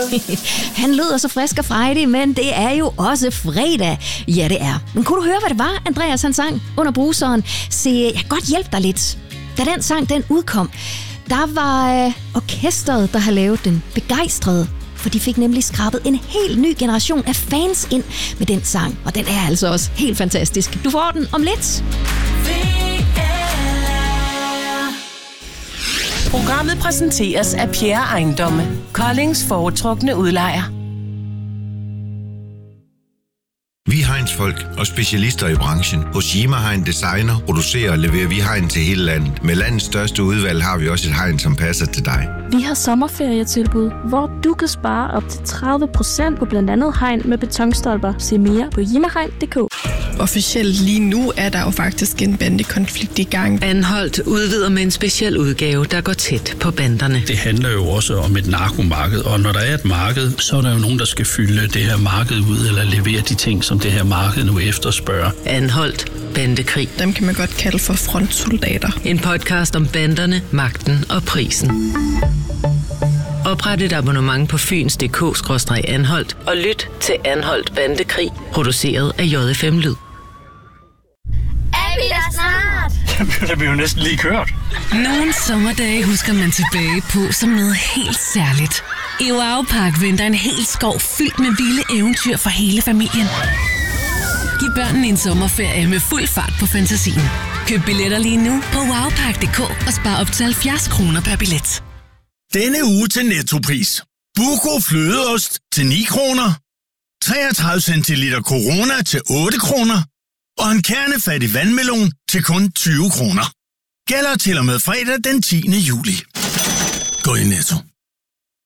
Han lyder så frisk og frejdig, men det er jo også fredag. Ja, det er. Men kunne du høre, hvad det var, Andreas han sang under bruseren? Se, jeg kan godt hjælpe dig lidt. Da den sang, den udkom, der var orkestret, der har lavet den, begejstrede. For de fik nemlig skrabet en helt ny generation af fans ind med den sang. Og den er altså også helt fantastisk. Du får den om lidt. Programmet præsenteres af Pierre Ejendomme, Koldings foretrukne udlejer. Vi er Heinz-folk og specialister i branchen. Hos Yima Hein Designer producerer og leverer vi hegn til hele landet. Med landets største udvalg har vi også et hegn, som passer til dig. Vi har sommerferietilbud, hvor du kan spare op til 30% på blandt andet hegn med betonstolper. Se mere på yimahegn.dk. Officielt lige nu er der jo faktisk en bandekonflikt i gang. Anholdt udvider med en speciel udgave, der går tæt på banderne. Det handler jo også om et narkomarked, og når der er et marked, så er der jo nogen, der skal fylde det her marked ud, eller levere de ting, som det her marked nu efterspørger. Anholdt bandekrig. Dem kan man godt kalde for frontsoldater. En podcast om banderne, magten og prisen. Opret et abonnement på fyns.dk/anholdt og lyt til Anholdt Bandekrig, produceret af JFM Lyd. Er vi der snart? Det bliver jo næsten lige kørt. Nogle sommerdage husker man tilbage på som noget helt særligt. I Wow Park venter en hel skov fyldt med vilde eventyr for hele familien. Giv børnene en sommerferie med fuld fart på fantasien. Køb billetter lige nu på wowpark.dk og spar op til 70 kroner per billet. Denne uge til Nettopris. Buco flødeost til 9 kroner. 33 centiliter Corona til 8 kroner. Og en kernefattig vandmelon til kun 20 kroner. Gælder til og med fredag den 10. juli. Gå i Netto.